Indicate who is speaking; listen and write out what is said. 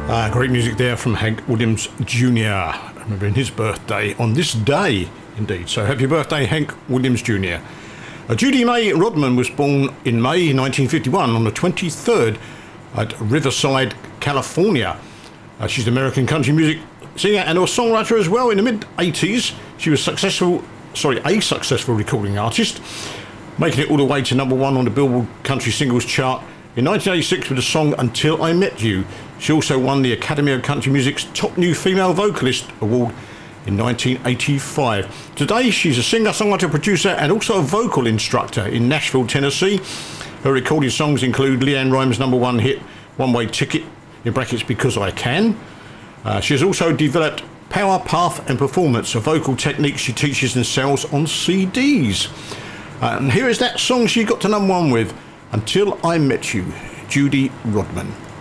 Speaker 1: Great music there from Hank Williams Jr. Remembering his birthday on this day, indeed. So happy birthday, Hank Williams Jr. Judy May Rodman was born in May 1951 on the 23rd at Riverside, California. She's an American country music singer and a songwriter as well. In the mid-80s, she was a successful recording artist, making it all the way to number one on the Billboard Country Singles chart in 1986 with the song Until I Met You. She also won the Academy of Country Music's Top New Female Vocalist Award in 1985. Today, she's a singer, songwriter, producer, and also a vocal instructor in Nashville, Tennessee. Her recorded songs include LeAnn Rimes' number one hit, One Way Ticket, in brackets, Because I Can. She has also developed Power, Path, and Performance, a vocal technique she teaches and sells on CDs. And here is that song she got to number one with, Until I Met You, Judy Rodman.